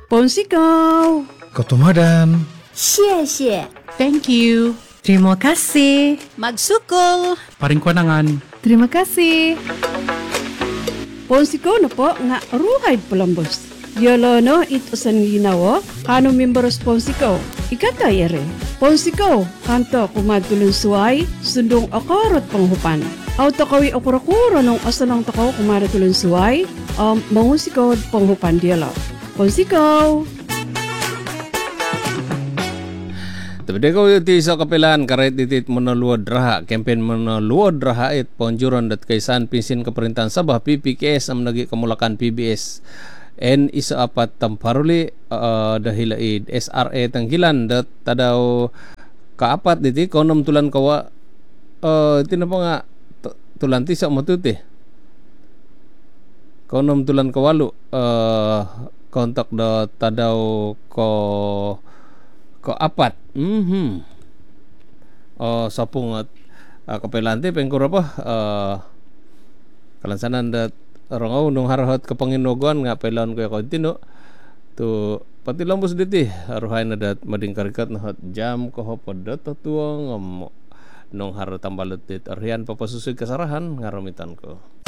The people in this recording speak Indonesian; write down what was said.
Ponsikaw. Kotumadan. 谢谢 Thank you. Terima kasih. Magsukol Paring kwanangan. Terima kasih. Ponsikaw na po nga ruhay Columbus. Yolo no itusan ginawa kano memberos Ponsikaw. Ikatay ere. Ponsikaw kanto kumadulun suway sundong akarot panghupan. Auto kawi okurakuro nung asalang takaw kumadulun suway mangusikaw panghupan dialaw. Ponsikaw. Tapi kau ti sa kapilan karet ditit menaluad raha campaign menaluad raha it ponjuran dat kaisan pinsin keperintahan Sabah PPKS am nagi kemulakan PBS en isa apat tamparuli dahilaid SRA tanggilan dat tadaw kaapat diti konom tulan kawa tinapa nga tulan ti sa matuti konom tulan kawalu kontak da tadaw ko apat sapung at kapelante pengkur apa kalansanan dat rongaw nung harahat kapanginogon nga pelon ko kontino tu pati lambus diti aruhay na dat mading karikat na jam ko hopadot tuang nung harat tambalut dit aryan papasusig kasarahan ngarumitan ko.